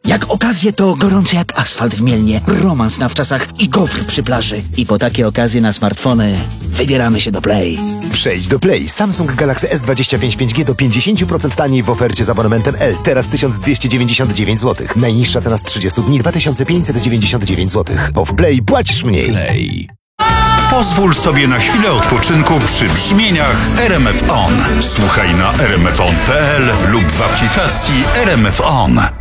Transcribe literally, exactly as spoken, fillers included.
Jak okazje to gorące jak asfalt w Mielnie, romans na wczasach i gofr przy plaży. I po takie okazje na smartfony wybieramy się do Play. Przejdź do Play. Samsung Galaxy S dwadzieścia pięć pięć G do pięćdziesiąt procent taniej w ofercie z abonamentem L. Teraz tysiąc dwieście dziewięćdziesiąt dziewięć złotych. Najniższa cena z trzydziestu dni dwa tysiące pięćset dziewięćdziesiąt dziewięć złotych. Bo w Play płacisz mniej. Play. Pozwól sobie na chwilę odpoczynku przy brzmieniach R M F On. Słuchaj na r m f on kropka p l lub w aplikacji R M F On.